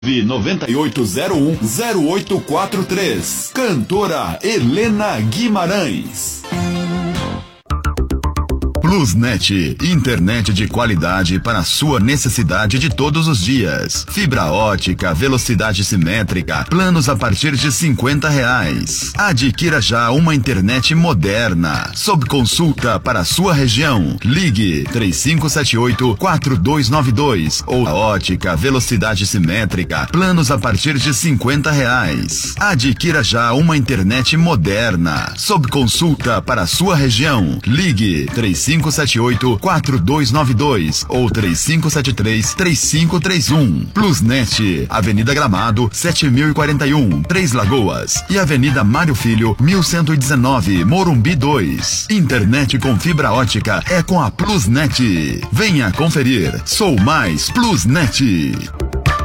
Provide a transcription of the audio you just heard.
9801-0843. Cantora Helena Guimarães. Plusnet, internet de qualidade para a sua necessidade de todos os dias. Fibra ótica, velocidade simétrica, planos a partir de R$50. Adquira já uma internet moderna, sob consulta para a sua região. Ligue 3578-4292 ou a ótica, velocidade simétrica, planos a partir de R$50. Adquira já uma internet moderna, sob consulta para a sua região. Ligue 3578-4292 ou 3573-3531. Plusnet, Avenida Gramado, 7041, Três Lagoas e Avenida Mário Filho, 1119, Morumbi 2. Internet com fibra ótica é com a Plusnet. Venha conferir. Sou mais Plusnet.